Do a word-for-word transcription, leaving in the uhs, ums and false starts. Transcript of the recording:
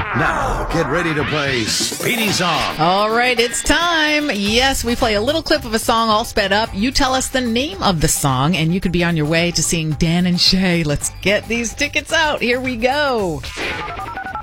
Now, get ready to play Speedy Song. All right, it's time. Yes, we play a little clip of a song all sped up. You tell us the name of the song, and you could be on your way to seeing Dan and Shay. Let's get these tickets out. Here we go.